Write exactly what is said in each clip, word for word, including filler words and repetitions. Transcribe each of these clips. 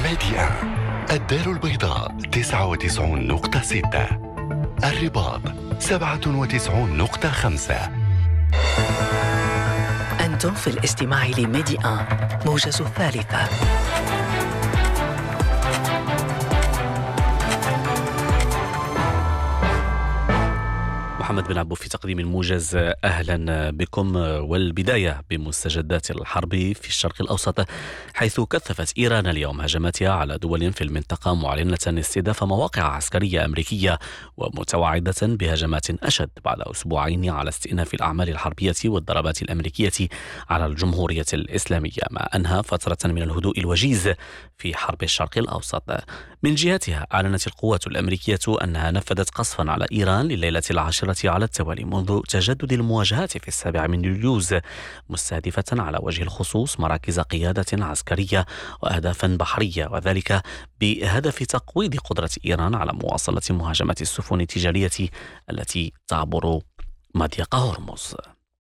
ميديا الدار البيضاء تسعة وتسعون نقطة ستة، الرباط سبعة وتسعون نقطة خمسة. أنتم في الاستماع لميديا موجز الثالثة. محمد بن عبو في تقديم الموجز. أهلا بكم. والبداية بمستجدات الحرب في الشرق الأوسط، حيث كثفت إيران اليوم هجماتها على دول في المنطقة، معلنة استهداف مواقع عسكرية أمريكية ومتوعدة بهجمات أشد بعد أسبوعين على استئناف الأعمال الحربية والضربات الأمريكية على الجمهورية الإسلامية، ما أنهى فترة من الهدوء الوجيز في حرب الشرق الأوسط. من جهتها أعلنت القوات الأمريكية أنها نفذت قصفا على إيران لليلة العاشرة على التوالي منذ تجدد المواجهات في السابع من يوليوز، مستهدفة على وجه الخصوص مراكز قيادة عسكرية وأهدافا بحرية، وذلك بهدف تقويض قدرة إيران على مواصلة مهاجمة السفن التجارية التي تعبر مضيق هرمز.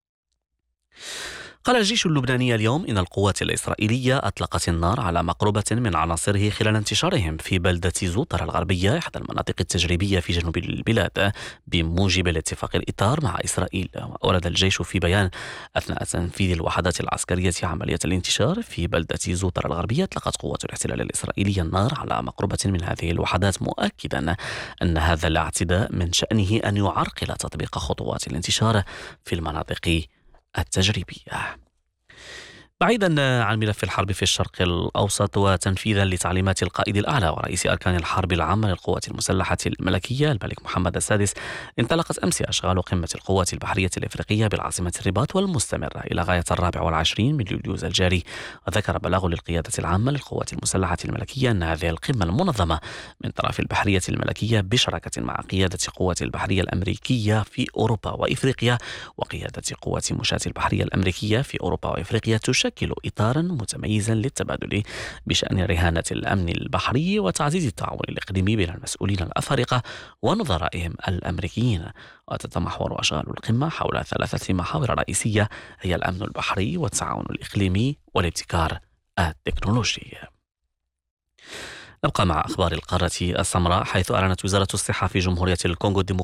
قال الجيش اللبناني اليوم إن القوات الإسرائيلية أطلقت النار على مقربة من عناصره خلال انتشارهم في بلدة زوطرة الغربية، إحدى المناطق التجريبية في جنوب البلاد، بموجب الاتفاق الإطار مع إسرائيل. ورد الجيش في بيان: أثناء تنفيذ الوحدات العسكرية عملية الانتشار في بلدة زوطرة الغربية، أطلقت قوات الاحتلال الإسرائيلية النار على مقربة من هذه الوحدات، مؤكدا أن هذا الاعتداء من شأنه أن يعرقل تطبيق خطوات الانتشار في المناطق التجريبية. بعيدا عن ملف الحرب في الشرق الأوسط، وتنفيذا لتعليمات القائد الأعلى ورئيس أركان الحرب العامة للقوات المسلحة الملكية الملك محمد السادس، انطلقت أمس أشغال قمة القوات البحرية الإفريقية بالعاصمة الرباط والمستمرة إلى غاية الرابع والعشرين من يوليوز الجاري. وذكر بلاغ للقيادة العامة للقوات المسلحة الملكية أن هذه القمة المنظمة من طرف البحرية الملكية بشراكة مع قيادة قوات البحرية الأمريكية في أوروبا وإفريقيا وقيادة قوات مشاة البحرية الأمريكية في أوروبا وإفريقيا، تشكل يشكل إطارا متميزا للتبادل بشأن رهانة الأمن البحري وتعزيز التعاون الإقليمي بين المسؤولين الأفارقة ونظرائهم الأمريكيين. وتتمحور أشغال القمة حول ثلاثة محاور رئيسية، هي الأمن البحري والتعاون الإقليمي والابتكار التكنولوجي. نبقى مع أخبار القارة السمراء، حيث أعلنت وزارة الصحة في جمهورية الكونغو الديمقراطية